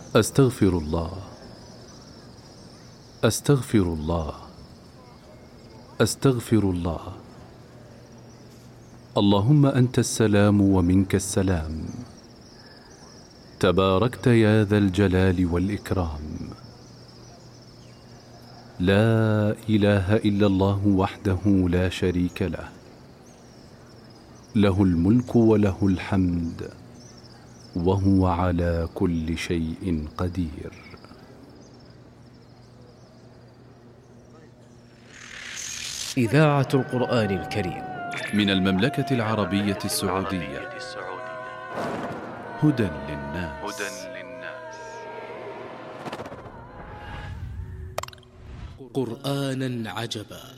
أستغفر الله، أستغفر الله، أستغفر الله. اللهم أنت السلام ومنك السلام، تباركت يا ذا الجلال والإكرام. لا إله إلا الله وحده لا شريك له، له الملك وله الحمد وهو على كل شيء قدير. إذاعة القرآن الكريم من المملكة العربية السعودية. هدى للناس. قرآنا عجبا